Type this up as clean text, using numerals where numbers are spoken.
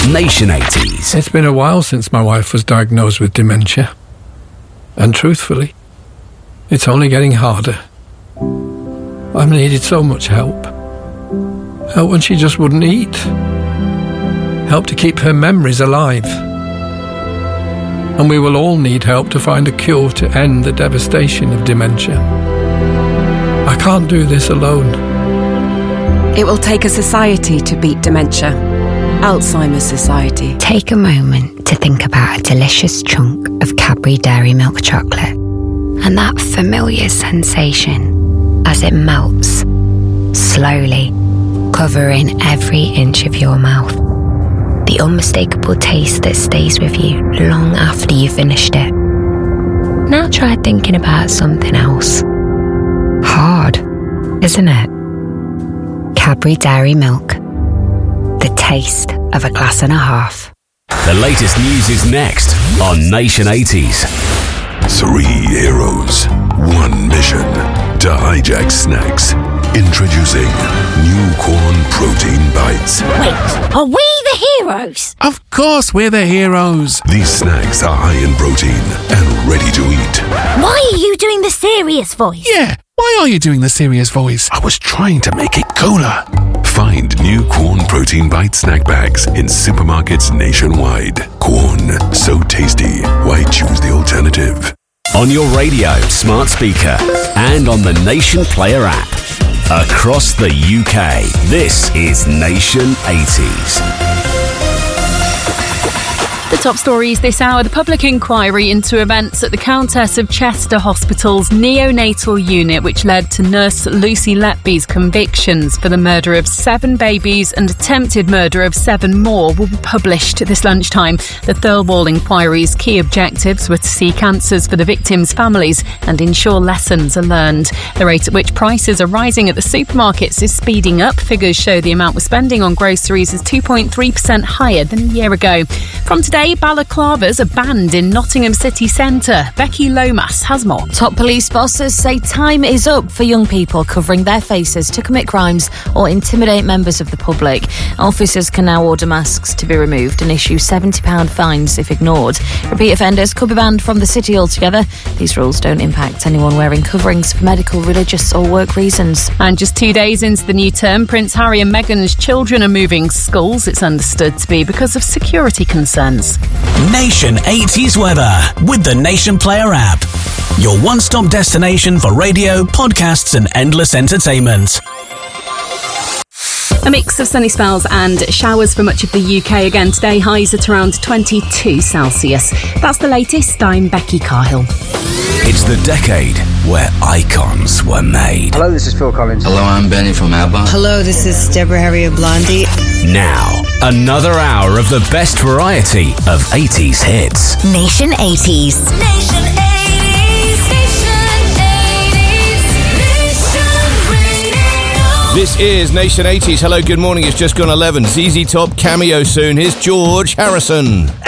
Nation 80s. It's been a while since my wife was diagnosed with dementia. And truthfully, it's only getting harder. I've needed so much help. Help when she just wouldn't eat. Help to keep her memories alive. And we will all need help to find a cure to end the devastation of dementia. I can't do this alone. It will take a society to beat dementia. Alzheimer's Society. Take a moment to think about a delicious chunk of Cadbury Dairy Milk chocolate and that familiar sensation as it melts, slowly, covering every inch of your mouth. The unmistakable taste that stays with you long after you've finished it. Now try thinking about something else. Hard, isn't it? Cadbury Dairy Milk. The taste of a glass and a half. The latest news is next on Nation 80s. 3 heroes, 1 mission to hijack snacks. Introducing new corn protein bites. Wait, are we the heroes? Of course we're the heroes. These snacks are high in protein and ready to eat. Why are you doing the serious voice? Yeah, why are you doing the serious voice? I was trying to make it cooler. Find new corn protein bite snack bags in supermarkets nationwide. Corn, so tasty. Why choose the alternative? On your radio, smart speaker, and on the Nation Player app. Across the UK, this is Nation 80s. The top stories this hour, the public inquiry into events at the Countess of Chester Hospital's neonatal unit, which led to nurse Lucy Letby's convictions for the murder of 7 babies and attempted murder of 7 more, will be published this lunchtime. The Thirlwall inquiry's key objectives were to seek answers for the victims' families and ensure lessons are learned. The rate at which prices are rising at the supermarkets is speeding up. Figures show the amount we're spending on groceries is 2.3% higher than a year ago. From today, balaclavas are banned in Nottingham city centre. Becky Lomas has more. Top police bosses say time is up for young people covering their faces to commit crimes or intimidate members of the public. Officers can now order masks to be removed and issue £70 fines if ignored. Repeat offenders could be banned from the city altogether. These rules don't impact anyone wearing coverings for medical, religious or work reasons. And just 2 days into the new term, Prince Harry and Meghan's children are moving schools. It's understood to be because of security concerns. Nation 80s weather with the Nation Player app. Your one-stop destination for radio, podcasts and endless entertainment. A mix of sunny spells and showers for much of the UK again today. Highs at around 22 Celsius. That's the latest. I'm Becky Cahill. It's the decade where icons were made. Hello, this is Phil Collins. Hello, I'm Benny from ABBA. Hello, this is Deborah Harry of Blondie. Now, another hour of the best variety of 80s hits. Nation 80s. Nation 80s. This is Nation 80s. Hello, good morning. It's just gone 11. ZZ Top cameo soon. Here's George Harrison.